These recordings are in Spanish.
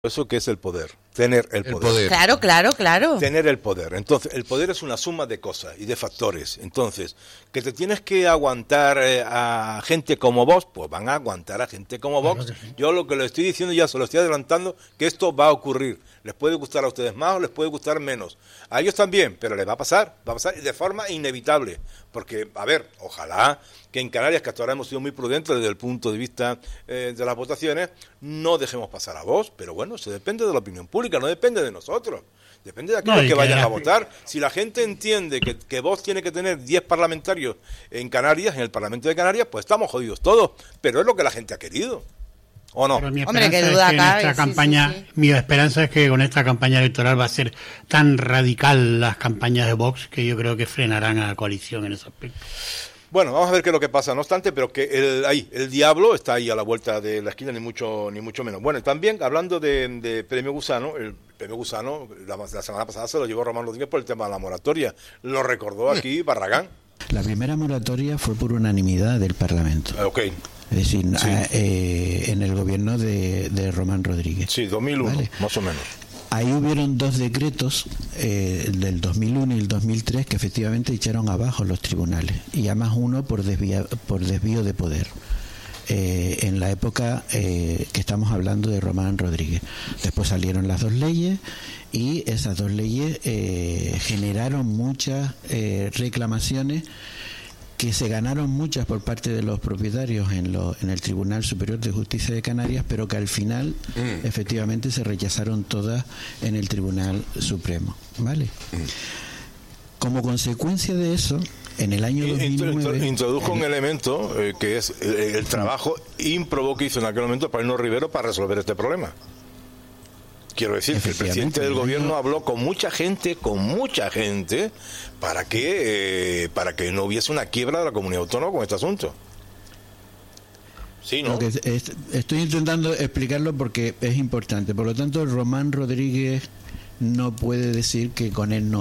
Eso que es el poder, tener el poder. Claro. Tener el poder. Entonces, el poder es una suma de cosas y de factores. Entonces, que te tienes que aguantar a gente como vos, pues van a aguantar a gente como vos. Sí. Yo lo que le estoy diciendo ya se lo estoy adelantando, que esto va a ocurrir. Les puede gustar a ustedes más o les puede gustar menos. A ellos también, pero les va a pasar de forma inevitable. Porque, a ver, ojalá que en Canarias, que hasta ahora hemos sido muy prudentes desde el punto de vista de las votaciones, no dejemos pasar a Vox, pero bueno, eso depende de la opinión pública, no depende de nosotros, depende de aquellos que vayan a votar. Si la gente entiende que Vox tiene que tener 10 parlamentarios en Canarias, en el Parlamento de Canarias, pues estamos jodidos todos, pero es lo que la gente ha querido. ¿O no? Pero mi esperanza es que con esta campaña electoral va a ser tan radical las campañas de Vox que yo creo que frenarán a la coalición en ese aspecto. Bueno, vamos a ver qué es lo que pasa, no obstante, pero que el diablo está ahí a la vuelta de la esquina, ni mucho menos. Bueno, también hablando de Premio Gusano, el Premio Gusano la semana pasada se lo llevó Román Rodríguez por el tema de la moratoria, lo recordó aquí Barragán. La primera moratoria fue por unanimidad del Parlamento. Okay. Es decir, sí. En el gobierno de Román Rodríguez. Sí, 2001, ¿vale? Más o menos. Ahí hubieron dos decretos, del 2001 y el 2003, que efectivamente echaron abajo los tribunales, y además uno por desvío de poder. En la época que estamos hablando de Román Rodríguez. Después salieron las dos leyes y esas dos leyes generaron muchas reclamaciones, que se ganaron muchas por parte de los propietarios en el Tribunal Superior de Justicia de Canarias, pero que al final efectivamente se rechazaron todas en el Tribunal Supremo, ¿vale? Como consecuencia de eso, en el año 2009... Introduzco un elemento que es el trabajo ímprobo que hizo en aquel momento Paulino Rivero para resolver este problema. Quiero decir que el presidente del gobierno habló con mucha gente, para que no hubiese una quiebra de la comunidad autónoma con este asunto. Sí, ¿no? Estoy intentando explicarlo porque es importante. Por lo tanto, Román Rodríguez no puede decir que con él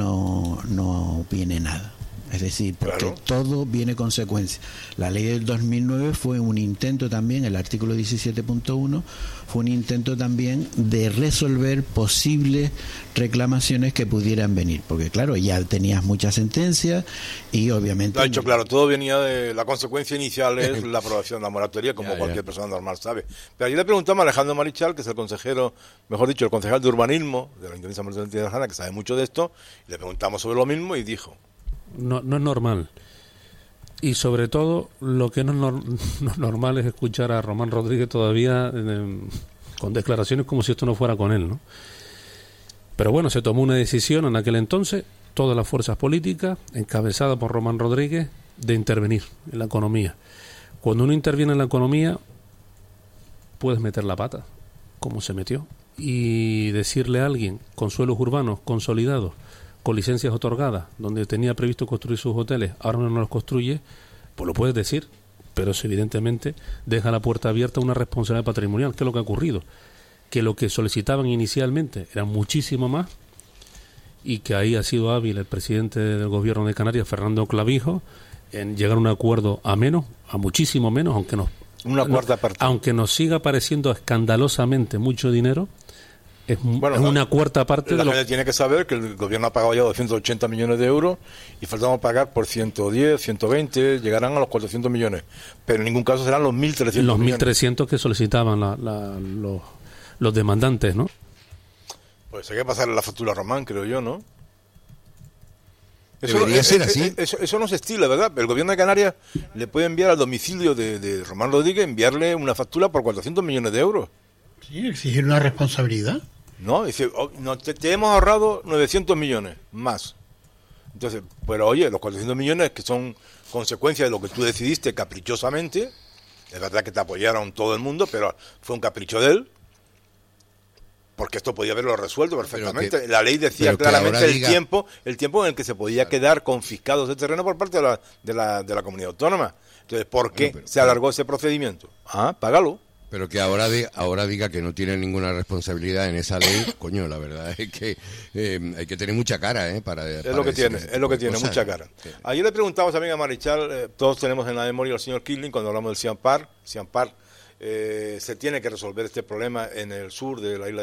no viene nada. Es decir, porque todo viene consecuencia. La ley del 2009 fue un intento también, el artículo 17.1 fue un intento también de resolver posibles reclamaciones que pudieran venir, porque claro, ya tenías muchas sentencias y obviamente... Lo ha hecho claro, todo venía de la consecuencia inicial es la aprobación de la moratoria, como cualquier persona normal sabe. Pero ayer le preguntamos a Alejandro Marichal, que es el consejero, mejor dicho, el concejal de urbanismo de la Intendencia Municipal de Jana, que sabe mucho de esto, y le preguntamos sobre lo mismo y dijo... No es normal. Y sobre todo, lo que no es normal es escuchar a Román Rodríguez todavía con declaraciones como si esto no fuera con él, ¿no? Pero bueno, se tomó una decisión en aquel entonces, todas las fuerzas políticas, encabezadas por Román Rodríguez, de intervenir en la economía. Cuando uno interviene en la economía, puedes meter la pata, como se metió, y decirle a alguien con suelos urbanos consolidados, con licencias otorgadas, donde tenía previsto construir sus hoteles, ahora no los construye, pues lo puedes decir, pero eso evidentemente deja la puerta abierta a una responsabilidad patrimonial. ¿Qué es lo que ha ocurrido? Que lo que solicitaban inicialmente era muchísimo más, y que ahí ha sido hábil el presidente del gobierno de Canarias, Fernando Clavijo, en llegar a un acuerdo a muchísimo menos, aunque nos siga pareciendo escandalosamente mucho dinero. Es una cuarta parte de lo que tiene que saber que el gobierno ha pagado ya 280 millones de euros y faltamos pagar por 110, 120, llegarán a los 400 millones, pero en ningún caso serán los 1.300 los millones. 1.300 que solicitaban los demandantes, ¿no? Pues hay que pasarle la factura a Román, creo yo, ¿no? Debería ser así. Eso no se estila, ¿verdad? El gobierno de Canarias le puede enviar al domicilio de Román Rodríguez, enviarle una factura por 400 millones de euros. Sí, exigir una responsabilidad. No, dice, te hemos ahorrado 900 millones más. Entonces, pero oye, los 400 millones que son consecuencia de lo que tú decidiste caprichosamente, es verdad que te apoyaron todo el mundo, pero fue un capricho de él, porque esto podía haberlo resuelto perfectamente. La ley decía claramente el tiempo en el que se podía quedar confiscado ese terreno por parte de la comunidad autónoma. Entonces, ¿por qué se alargó ese procedimiento? Págalo. Pero que ahora diga que no tiene ninguna responsabilidad en esa ley, coño, la verdad es que hay que tener mucha cara, para es lo que tiene, mucha cara. Sí. Ayer le preguntamos también a Marichal, todos tenemos en la memoria al señor Killing cuando hablamos del Ciampar se tiene que resolver este problema en el sur de la isla